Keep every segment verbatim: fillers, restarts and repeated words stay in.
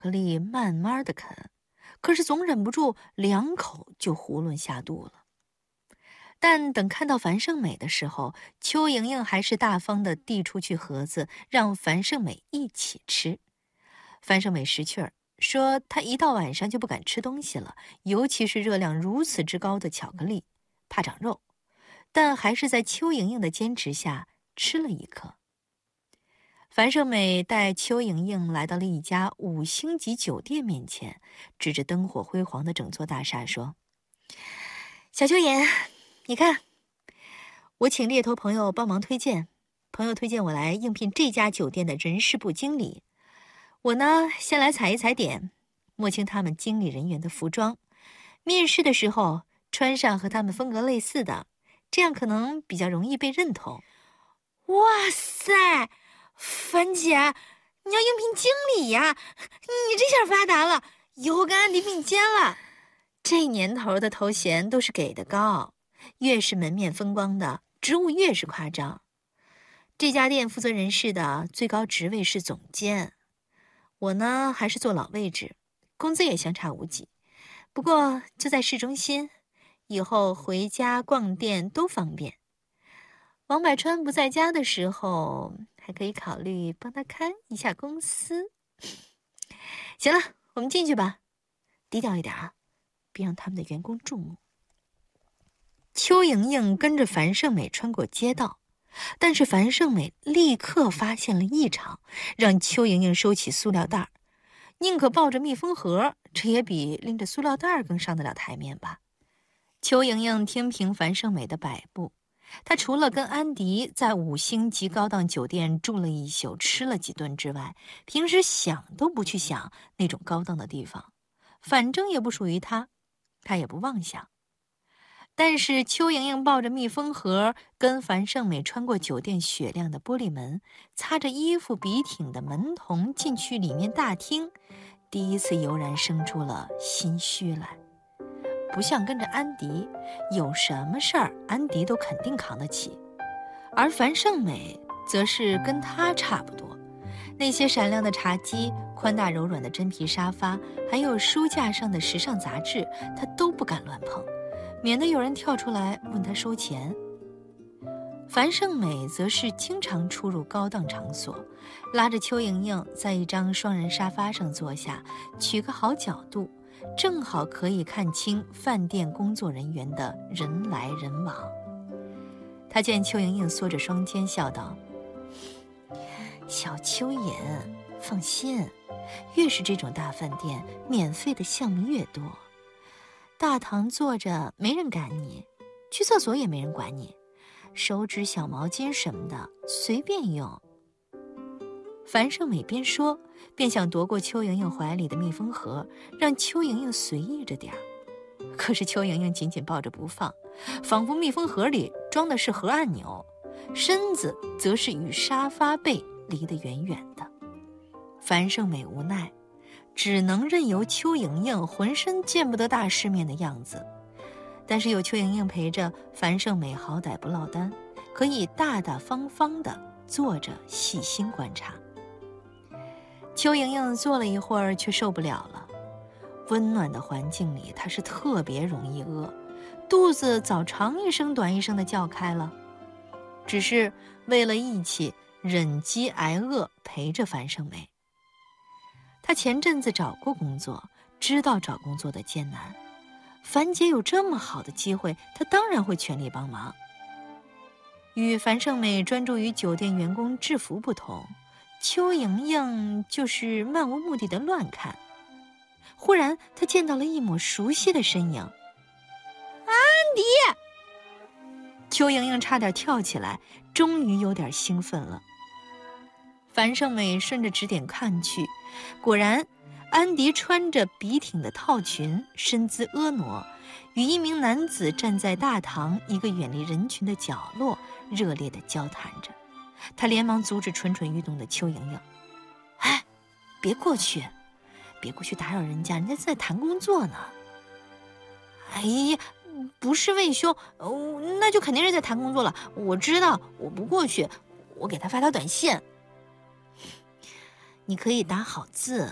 克力慢慢的啃，可是总忍不住两口就囫囵下肚了。但等看到樊胜美的时候，邱莹莹还是大方地递出去盒子，让樊胜美一起吃。樊胜美识趣儿，说她一到晚上就不敢吃东西了，尤其是热量如此之高的巧克力，怕长肉。但还是在邱莹莹的坚持下吃了一颗。樊胜美带邱莹莹来到了一家五星级酒店面前，指着灯火辉煌的整座大厦说：“小邱妍，你看，我请猎头朋友帮忙推荐，朋友推荐我来应聘这家酒店的人事部经理。我呢，先来踩一踩点，摸清他们经理人员的服装，面试的时候穿上和他们风格类似的，这样可能比较容易被认同。” 哇塞，樊姐，你要应聘经理呀？你这下发达了，以后跟安迪并肩了。 这年头的头衔都是给的高，越是门面风光的职务越是夸张。这家店负责人事的最高职位是总监，我呢还是做老位置，工资也相差无几。不过就在市中心，以后回家逛店都方便。王百川不在家的时候，还可以考虑帮他看一下公司。行了，我们进去吧，低调一点啊，别让他们的员工注目。邱莹莹跟着樊胜美穿过街道，但是樊胜美立刻发现了异常，让邱莹莹收起塑料袋，宁可抱着密封盒，这也比拎着塑料袋更上得了台面吧。邱莹莹听凭樊胜美的摆布，她除了跟安迪在五星级高档酒店住了一宿，吃了几顿之外，平时想都不去想那种高档的地方，反正也不属于她，她也不妄想。但是邱莹莹抱着密封盒，跟樊胜美穿过酒店雪亮的玻璃门，擦着衣服笔挺的门童进去里面大厅，第一次油然生出了心虚来。不像跟着安迪，有什么事儿安迪都肯定扛得起，而樊胜美则是跟他差不多。那些闪亮的茶几、宽大柔软的真皮沙发，还有书架上的时尚杂志，他都不敢乱碰，免得有人跳出来问他收钱。樊胜美则是经常出入高档场所，拉着邱莹莹在一张双人沙发上坐下，取个好角度，正好可以看清饭店工作人员的人来人往。他见邱莹莹缩着双肩，笑道：“小邱妍，放心，越是这种大饭店，免费的项目越多。大堂坐着没人赶你，去厕所也没人管你，手纸小毛巾什么的随便用。”樊胜美边说便想夺过邱莹莹怀里的密封盒，让邱莹莹随意着点儿。可是邱莹莹紧紧抱着不放，仿佛密封盒里装的是核按钮，身子则是与沙发背离得远远的。樊胜美无奈，只能任由邱莹莹浑身见不得大世面的样子。但是有邱莹莹陪着，樊胜美好歹不落单，可以大大方方地坐着细心观察。邱莹莹坐了一会儿，却受不了了。温暖的环境里，她是特别容易饿，肚子早长一声短一声的叫开了。只是为了义气，忍饥挨饿陪着樊胜美。她前阵子找过工作，知道找工作的艰难。樊姐有这么好的机会，她当然会全力帮忙。与樊胜美专注于酒店员工制服不同，邱莹莹就是漫无目的的乱看。忽然她见到了一抹熟悉的身影， 安迪！ 邱莹莹差点跳起来，终于有点兴奋了。樊胜美顺着指点看去，果然安迪穿着笔挺的套裙，身姿婀娜，与一名男子站在大堂一个远离人群的角落，热烈地交谈着。他连忙阻止蠢蠢欲动的邱莹莹：“哎，别过去，别过去打扰人家，人家在谈工作呢。”“哎呀，不是魏兄，哦，那就肯定是在谈工作了。我知道，我不过去，我给他发条短信。”“你可以打好字，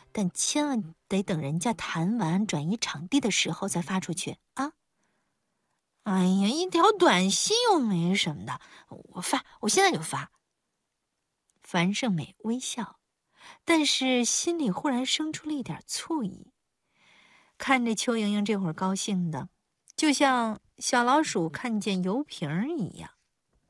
但千万得等人家谈完转移场地的时候再发出去啊！哎呀，一条短信又没什么的，我发，我现在就发。樊胜美微笑，但是心里忽然生出了一点醋意。看着邱莹莹这会儿高兴的，就像小老鼠看见油瓶一样。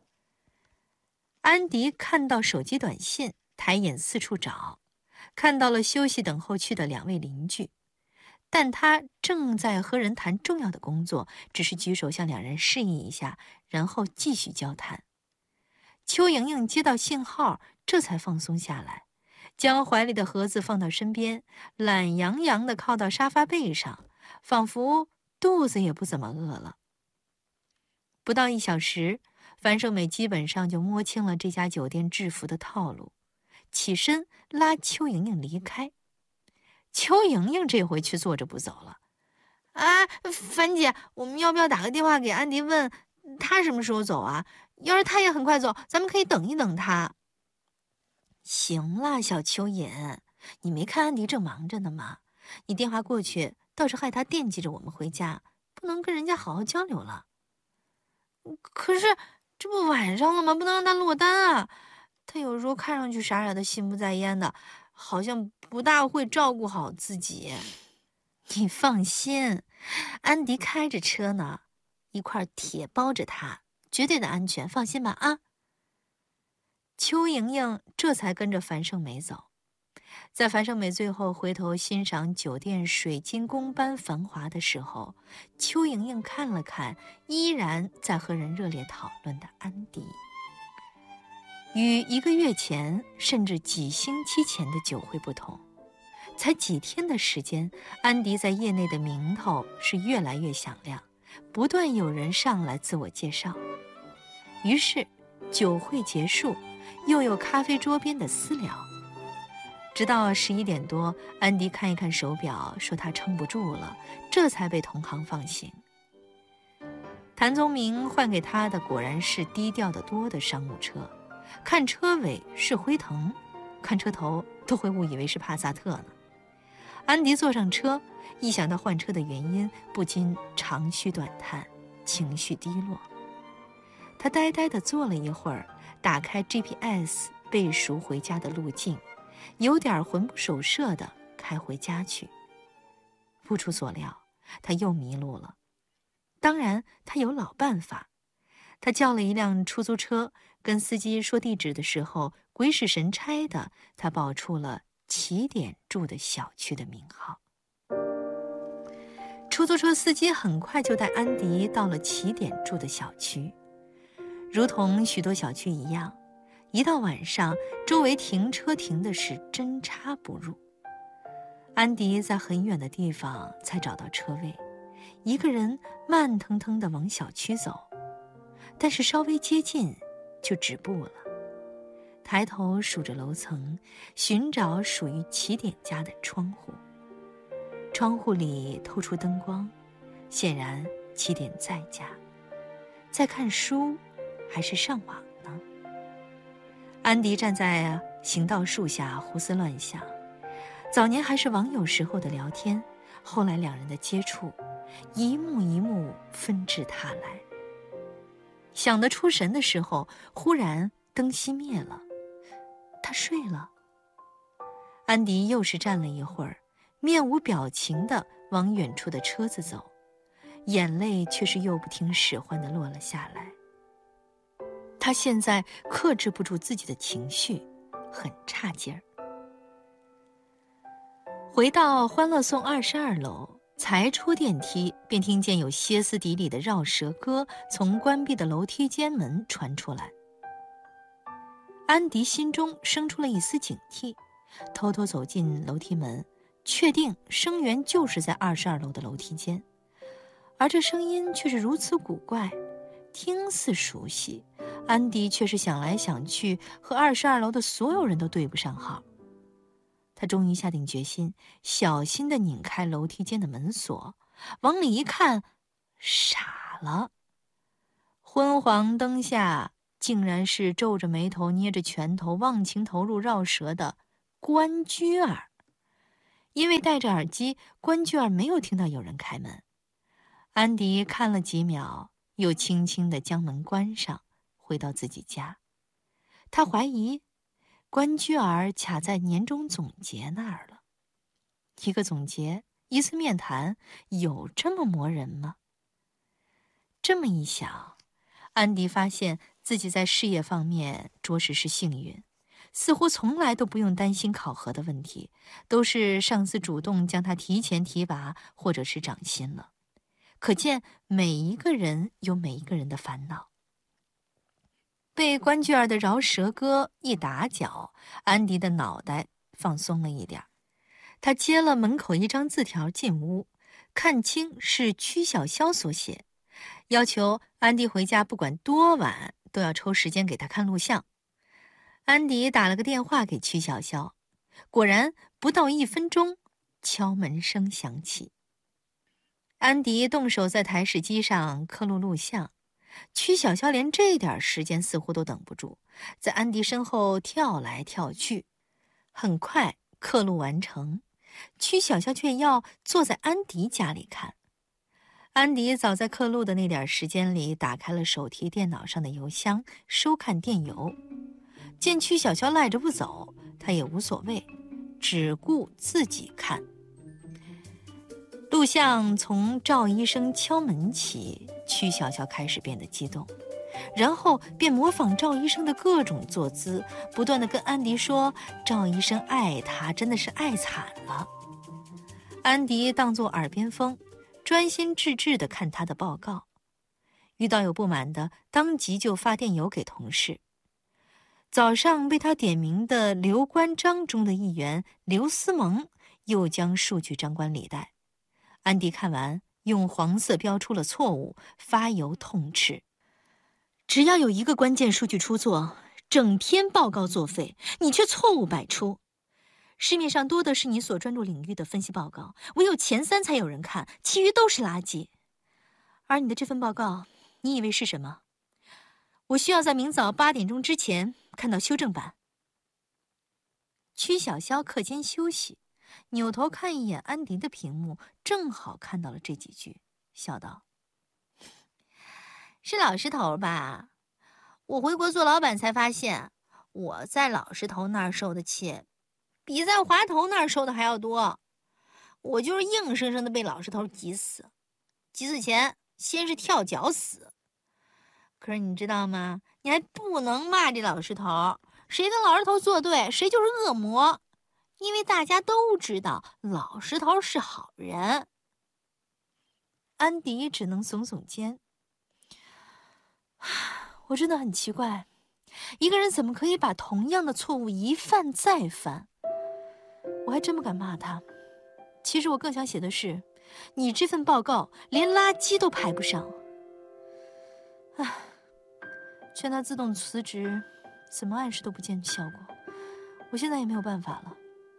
安迪看到手机短信，抬眼四处找，看到了休息等候区的两位邻居，但他正在和人谈重要的工作，只是举手向两人示意一下，然后继续交谈。邱莹莹接到信号，这才放松下来，将怀里的盒子放到身边，懒洋洋地靠到沙发背上，仿佛肚子也不怎么饿了。不到一小时，樊胜美基本上就摸清了这家酒店制服的套路，起身拉邱莹莹离开。邱莹莹这回却坐着不走了。啊，樊姐，我们要不要打个电话给安迪，问他什么时候走啊？要是他也很快走，咱们可以等一等他。行了，小蚯蚓，你没看安迪正忙着呢吗？你电话过去，倒是害他惦记着我们回家，不能跟人家好好交流了。可是这不晚上了吗？不能让他落单啊！他有时候看上去傻傻的，心不在焉的，好像不大会照顾好自己。你放心，安迪开着车呢，一块铁包着他，绝对的安全，放心吧啊！邱莹莹这才跟着樊胜美走。在樊胜美最后回头欣赏酒店水晶宫般繁华的时候，邱莹莹看了看依然在和人热烈讨论的安迪。与一个月前甚至几星期前的酒会不同，才几天的时间，安迪在业内的名头是越来越响亮，不断有人上来自我介绍。于是酒会结束，又有咖啡桌边的私聊，直到十一点多，安迪看一看手表，说他撑不住了，这才被同行放行。谭宗明换给他的果然是低调的多的商务车，看车尾是辉腾，看车头都会误以为是帕萨特呢。安迪坐上车，一想到换车的原因，不禁长吁短叹，情绪低落。他呆呆地坐了一会儿，打开 G P S 背熟回家的路径，有点魂不守舍地开回家去。不出所料，他又迷路了。当然，他有老办法。他叫了一辆出租车，跟司机说地址的时候，鬼使神差的，他报出了起点住的小区的名号。出租车司机很快就带安迪到了起点住的小区。如同许多小区一样，一到晚上，周围停车停的是针插不入。安迪在很远的地方才找到车位，一个人慢腾腾地往小区走，但是稍微接近就止步了。抬头数着楼层，寻找属于起点家的窗户。窗户里透出灯光，显然起点在家，在看书还是上网呢？安迪站在行道树下胡思乱想，早年还是网友时候的聊天，后来两人的接触，一幕一幕纷至沓来。想得出神的时候，忽然灯熄灭了，他睡了。安迪又是站了一会儿，面无表情地往远处的车子走，眼泪却是又不听使唤地落了下来。他现在克制不住自己的情绪，很差劲儿。回到欢乐颂二十二楼，才出电梯，便听见有歇斯底里的绕舌歌从关闭的楼梯间门传出来。安迪心中生出了一丝警惕，偷偷走进楼梯门，确定声源就是在二十二楼的楼梯间，而这声音却是如此古怪，听似熟悉，安迪却是想来想去，和二十二楼的所有人都对不上号。他终于下定决心，小心地拧开楼梯间的门锁，往里一看，傻了。昏黄灯下，竟然是皱着眉头、捏着拳头、忘情投入绕舌的关雎儿。 因为戴着耳机，关雎儿没有听到有人开门。安迪看了几秒，又轻轻地将门关上，回到自己家。他怀疑关雎儿卡在年终总结那儿了。一个总结，一次面谈，有这么磨人吗？这么一想，安迪发现自己在事业方面着实是幸运，似乎从来都不用担心考核的问题，都是上司主动将他提前提拔或者是涨薪了。可见每一个人有每一个人的烦恼。被关雎儿的饶舌歌一打搅，安迪的脑袋放松了一点。他接了门口一张字条进屋，看清是曲小潇所写，要求安迪回家不管多晚都要抽时间给他看录像。安迪打了个电话给曲小潇，果然不到一分钟，敲门声响起。安迪动手在台式机上刻录录像，曲小潇连这点时间似乎都等不住，在安迪身后跳来跳去。很快刻录完成，曲小潇却要坐在安迪家里看。安迪早在刻录的那点时间里打开了手提电脑上的邮箱，收看电邮。见曲小潇赖着不走，他也无所谓，只顾自己看。录像从赵医生敲门起，曲小潇开始变得激动，然后便模仿赵医生的各种坐姿，不断地跟安迪说赵医生爱他，真的是爱惨了。安迪当作耳边风，专心致志地看他的报告。遇到有不满的，当即就发电邮给同事。早上被他点名的刘关张中的一员刘思萌又将数据张冠李戴。安迪看完，用黄色标出了错误，发邮痛斥：只要有一个关键数据出错，整篇报告作废，你却错误百出。市面上多的是你所专注领域的分析报告，唯有前三才有人看，其余都是垃圾。而你的这份报告，你以为是什么？我需要在明早八点钟之前看到修正版。曲小潇课间休息，扭头看一眼安迪的屏幕，正好看到了这几句，笑道：是老师头吧？我回国做老板才发现，我在老师头那儿受的气，比在滑头那儿受的还要多。我就是硬生生的被老师头急死，急死前先是跳脚死。可是你知道吗？你还不能骂这老师头，谁跟老师头作对，谁就是恶魔。因为大家都知道老石头是好人。安迪只能耸耸肩。我真的很奇怪，一个人怎么可以把同样的错误一犯再犯？我还真不敢骂他。其实我更想写的是，你这份报告连垃圾都排不上。唉，劝他自动辞职，怎么暗示都不见效果。我现在也没有办法了。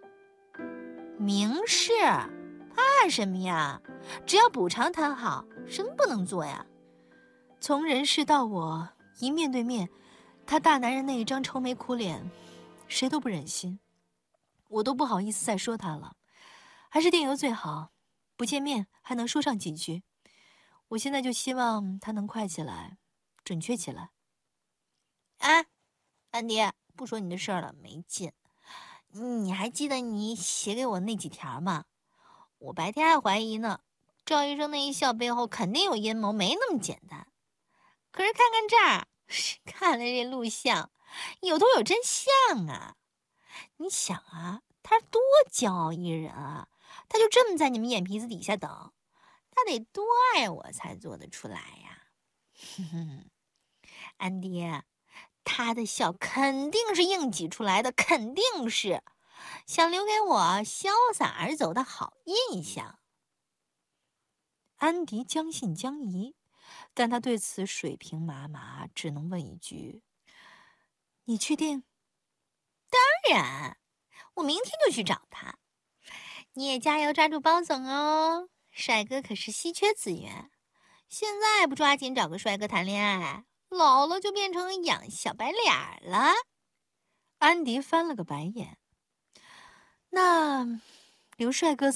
明示，怕什么呀？只要补偿谈好，什么不能做呀？从人事到我，一面对面，他大男人那一张愁眉苦脸，谁都不忍心，我都不好意思再说他了。还是电邮最好，不见面还能说上几句。我现在就希望他能快起来，准确起来。啊，安迪，不说你的事儿了，没劲。你还记得你写给我那几条吗？我白天还怀疑呢，赵医生那一笑背后肯定有阴谋，没那么简单。可是看看这儿，看了这录像，有图有真相啊！你想啊，他多骄傲一人啊，他就这么在你们眼皮子底下等，他得多爱我才做得出来呀！哼哼，安迪，他的笑肯定是硬挤出来的，肯定是想留给我潇洒而走的好印象。安迪将信将疑，但他对此水平麻麻，只能问一句：你确定？当然，我明天就去找他。你也加油抓住包总哦，帅哥可是稀缺资源，现在不抓紧找个帅哥谈恋爱，老了就变成养小白脸了。安迪翻了个白眼。那刘帅哥